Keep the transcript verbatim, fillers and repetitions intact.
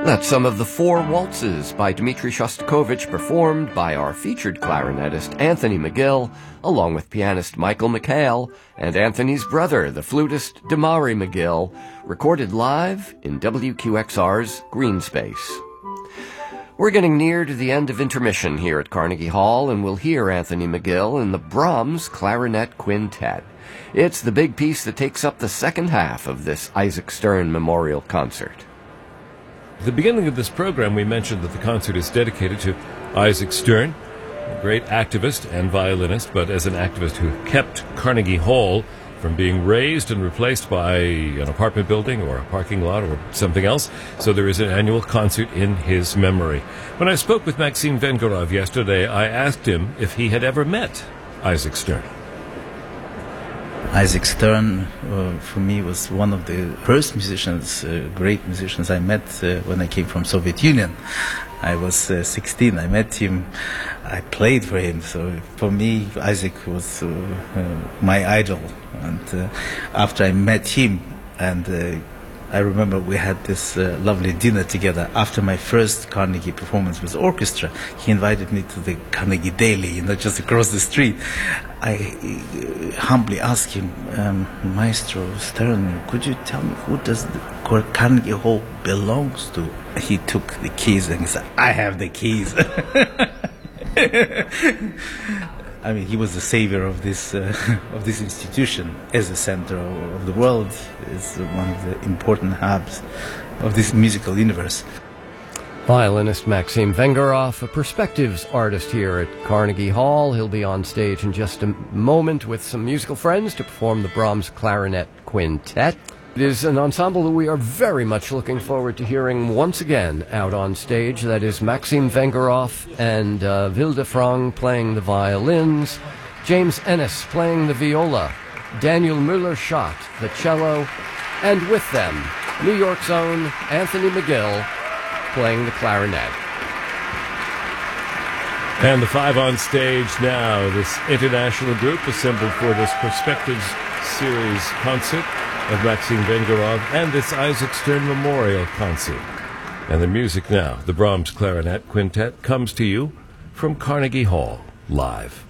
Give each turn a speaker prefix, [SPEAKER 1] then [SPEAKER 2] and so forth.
[SPEAKER 1] That's some of the four waltzes by Dmitri Shostakovich performed by our featured clarinetist Anthony McGill, along with pianist Michael McHale and Anthony's brother, the flutist Damari McGill, recorded live in W Q X R's Green Space. We're getting near to the end of intermission here at Carnegie Hall, and we'll hear Anthony McGill in the Brahms Clarinet Quintet. It's the big piece that takes up the second half of this Isaac Stern Memorial Concert.
[SPEAKER 2] At the beginning of this program, we mentioned that the concert is dedicated to Isaac Stern, a great activist and violinist, but as an activist who kept Carnegie Hall from being razed and replaced by an apartment building or a parking lot or something else. So there is an annual concert in his memory. When I spoke with Maxim Vengerov yesterday, I asked him if he had ever met Isaac Stern.
[SPEAKER 3] Isaac Stern, uh, for me, was one of the first musicians, uh, great musicians I met uh, when I came from Soviet Union. I was uh, sixteen. I met him. I played for him. So for me, Isaac was uh, uh, my idol. And uh, after I met him, and uh, I remember we had this uh, lovely dinner together. After my first Carnegie performance with orchestra, he invited me to the Carnegie Daily, you know, just across the street. I uh, humbly asked him, um, Maestro Stern, could you tell me who does the Carnegie Hall belongs to? He took the keys and he said, I have the keys. I mean, he was the savior of this uh, of this institution as a center of the world. Is one of the important hubs of this musical universe.
[SPEAKER 1] Violinist Maxim Vengerov, a perspectives artist here at Carnegie Hall. He'll be on stage in just a moment with some musical friends to perform the Brahms Clarinet Quintet. It is an ensemble that we are very much looking forward to hearing once again out on stage. That is Maxim Vengerov and uh, Vilde Frang playing the violins, James Ennis playing the viola, Daniel Müller-Schott the cello, and with them, New York's own Anthony McGill playing the clarinet.
[SPEAKER 2] And the five on stage now, this international group assembled for this Perspectives Series concert of Maxim Vengerov and this Isaac Stern Memorial Concert. And the music now, the Brahms Clarinet Quintet, comes to you from Carnegie Hall, live.